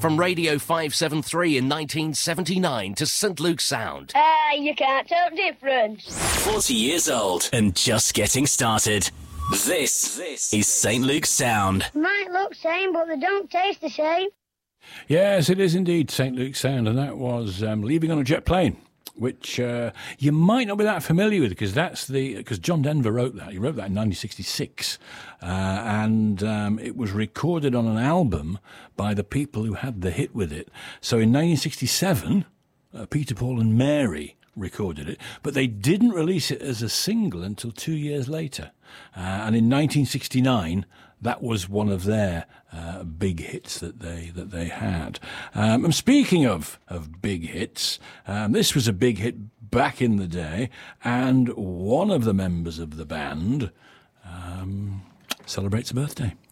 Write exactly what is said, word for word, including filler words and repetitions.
From Radio five seventy-three in nineteen seventy-nine to Saint Luke's Sound. Ah, you can't tell the difference. forty years old and just getting started. This, this is Saint Luke's Sound. Might look same, but they don't taste the same. Yes, it is indeed Saint Luke's Sound, and that was um, Leaving on a Jet Plane, which uh, you might not be that familiar with, because that's the because John Denver wrote that. He wrote that in nineteen sixty-six, uh, and um, it was recorded on an album by the people who had the hit with it. So in nineteen sixty-seven, uh, Peter, Paul and Mary recorded it, but they didn't release it as a single until two years later. Uh, and in nineteen sixty-nine, that was one of their uh, big hits that they that they had. Um, and speaking of of big hits, um, this was a big hit back in the day, and one of the members of the band um, celebrates a birthday.